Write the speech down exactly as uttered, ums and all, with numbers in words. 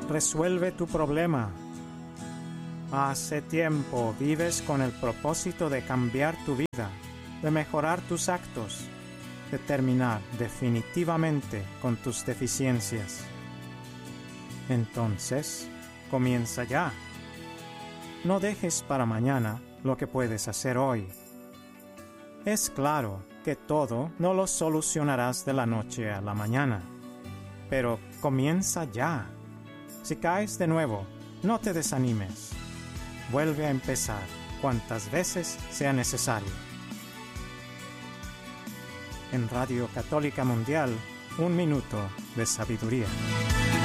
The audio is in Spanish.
resuelve tu problema. Hace tiempo vives con el propósito de cambiar tu vida, de mejorar tus actos, de terminar definitivamente con tus deficiencias. Entonces, comienza ya. No dejes para mañana lo que puedes hacer hoy. Es claro que todo no lo solucionarás de la noche a la mañana, pero comienza ya. Si caes de nuevo, no te desanimes. Vuelve a empezar cuantas veces sea necesario. En Radio Católica Mundial, un minuto de sabiduría.